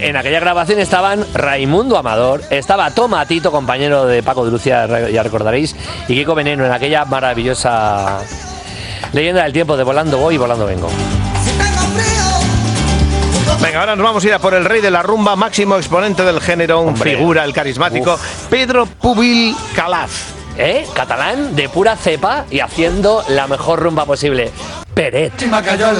en aquella grabación estaban Raimundo Amador, estaba Tomatito, compañero de Paco de Lucía, ya recordaréis, y Kiko Veneno en aquella maravillosa leyenda del tiempo de Volando voy y volando vengo. Venga, ahora nos vamos a ir a por el rey de la rumba, máximo exponente del género, un figura, el carismático Pedro Pubil Calaf. Catalán de pura cepa y haciendo la mejor rumba posible. Peret.